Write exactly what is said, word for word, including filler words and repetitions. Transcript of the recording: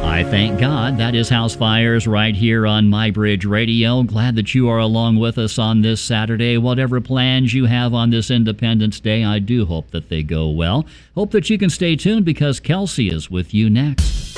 I thank God that is House Fires right here on My Bridge Radio. Glad that you are along with us on this Saturday. Whatever plans you have on this Independence Day, I do hope that they go well. Hope that you can stay tuned because Kelsey is with you next.